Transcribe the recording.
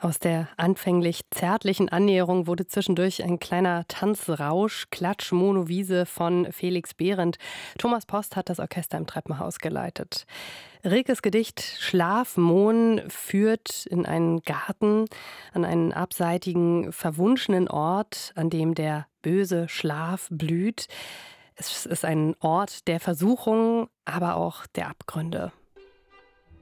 Aus der anfänglich zärtlichen Annäherung wurde zwischendurch ein kleiner Tanzrausch, Klatsch, Mono, Wiese von Felix Behrendt. Thomas Post hat das Orchester im Treppenhaus geleitet. Rilkes Gedicht Schlafmohn führt in einen Garten, an einen abseitigen, verwunschenen Ort, an dem der böse Schlaf blüht. Es ist ein Ort der Versuchung, aber auch der Abgründe.